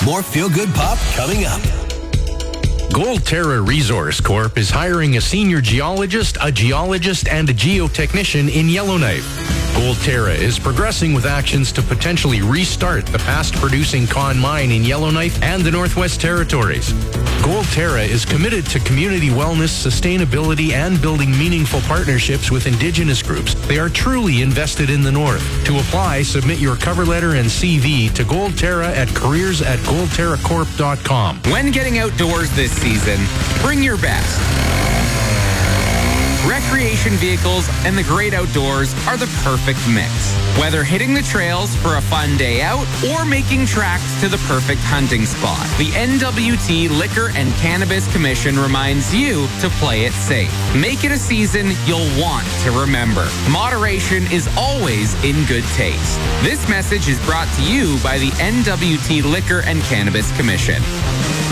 More feel-good pop coming up. Gold Terra Resource Corp is hiring a senior geologist, a geologist, and a geotechnician in Yellowknife. Gold Terra is progressing with actions to potentially restart the past-producing Con Mine in Yellowknife and the Northwest Territories. Gold Terra is committed to community wellness, sustainability, and building meaningful partnerships with Indigenous groups. They are truly invested in the North. To apply, submit your cover letter and CV to Gold Terra at careers@goldterracorp.com. When getting outdoors this season, bring your best. Recreation vehicles and the great outdoors are the perfect mix. Whether hitting the trails for a fun day out or making tracks to the perfect hunting spot, the NWT Liquor and Cannabis Commission reminds you to play it safe. Make it a season you'll want to remember. Moderation is always in good taste. This message is brought to you by the NWT Liquor and Cannabis Commission.